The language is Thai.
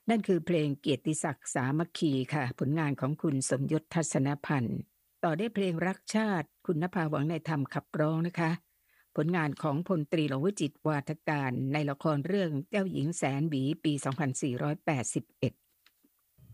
นั่นคือเพลงเกียรติศักดิ์สามัคคีค่ะผลงานของคุณสมยศทัศนพันธ์ต่อด้วยเพลงรักชาติคุณนภาหวังในธรรมขับร้องนะคะผลงานของพลตรีหลวงวิจิตรวาทการในละครเรื่องเจ้าหญิงแสนหวีปี2481